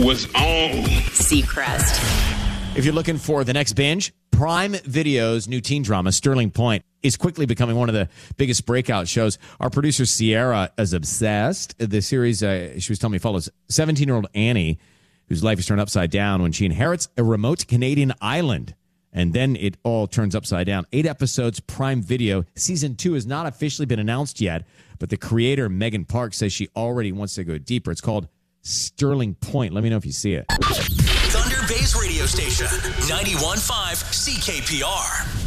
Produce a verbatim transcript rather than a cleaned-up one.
was on. Seacrest. If you're looking for the next binge, Prime Video's new teen drama, Sterling Point, is quickly becoming one of the biggest breakout shows. Our producer, Sierra, is obsessed. The series, uh, she was telling me, follows seventeen-year-old Annie, whose life is turned upside down when she inherits a remote Canadian island. And then it all turns upside down. Eight episodes, Prime Video. Season two has not officially been announced yet, but the creator, Megan Park, says she already wants to go deeper. It's called Sterling Point. Let me know if you see it. Thunder Bay's radio station, ninety-one point five C K P R.